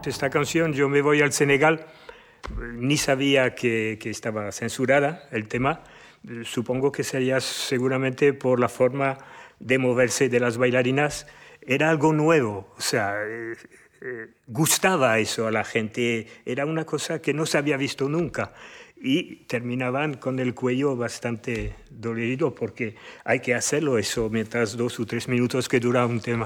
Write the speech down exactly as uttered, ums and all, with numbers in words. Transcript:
esta canción, Yo me voy al Senegal, ni sabía que, que estaba censurada el tema. Supongo que sería seguramente por la forma de moverse de las bailarinas. Era algo nuevo, o sea, eh, eh, gustaba eso a la gente, era una cosa que no se había visto nunca. Y terminaban con el cuello bastante dolorido porque hay que hacerlo eso mientras dos o tres minutos que dura un tema.